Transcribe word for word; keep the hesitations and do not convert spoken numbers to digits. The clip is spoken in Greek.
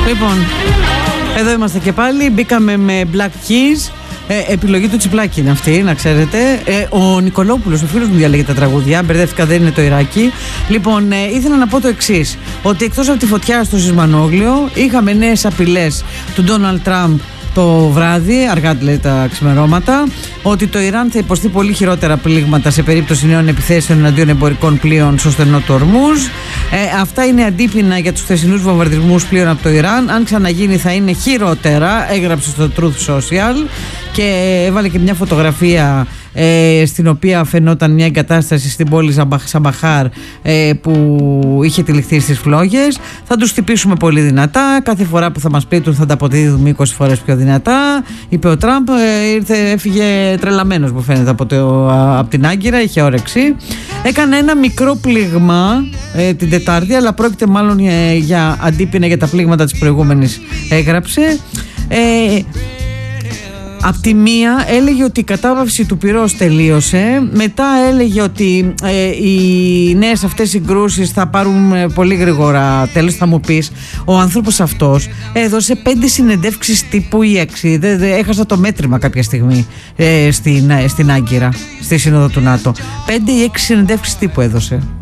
Λοιπόν, εδώ είμαστε και πάλι. Μπήκαμε με Black Keys. Ε, επιλογή του Τσιπλάκη είναι αυτή, να ξέρετε. Ε, ο Νικολόπουλος, ο φίλος μου, διαλέγει τα τραγούδια. Μπερδεύτηκα, δεν είναι το Ιράκι. Λοιπόν, ε, ήθελα να πω το εξής: ότι εκτός από τη φωτιά στο Σισμανόγλιο, είχαμε νέες απειλές του Ντόναλντ Τραμπ το βράδυ, αργά λέει τα ξημερώματα, ότι το Ιράν θα υποστεί πολύ χειρότερα πλήγματα σε περίπτωση νέων επιθέσεων εναντίον εμπορικών πλοίων στο στενό του Ορμούζ. Ε, αυτά είναι αντίπεινα για τους χθεσινούς βομβαρδισμούς πλοίων από το Ιράν. Αν ξαναγίνει θα είναι χειρότερα, έγραψε στο Truth Social και έβαλε και μια φωτογραφία ε, στην οποία φαινόταν μια εγκατάσταση στην πόλη Σαμπαχάρ ε, που είχε τυλιχθεί στις φλόγες. Θα τους χτυπήσουμε πολύ δυνατά. Κάθε φορά που θα μας πείτουν θα τα αποδίδουμε είκοσι φορές πιο δυνατά, είπε ο Τραμπ. Ε, ήρθε, έφυγε τρελαμένος που φαίνεται από, το, από την Άγκυρα, είχε όρεξη. Έκανε ένα μικρό πλήγμα ε, την Τετάρτη, αλλά πρόκειται μάλλον ε, για αντίπεινα για τα πλήγματα της προηγούμενης, έγραψε. Ε, Απ' τη μία έλεγε ότι η κατάπαυση του πυρός τελείωσε. Μετά έλεγε ότι ε, οι νέες αυτές συγκρούσεις θα πάρουν ε, πολύ γρήγορα τέλος. Θα μου πεις, ο άνθρωπος αυτός έδωσε πέντε συνεντεύξεις τύπου ή έξι. Δε, δε, έχασα το μέτρημα κάποια στιγμή ε, στην, ε, στην Άγκυρα, στη Σύνοδο του ΝΑΤΟ. Πέντε ή έξι συνεντεύξεις τύπου έδωσε.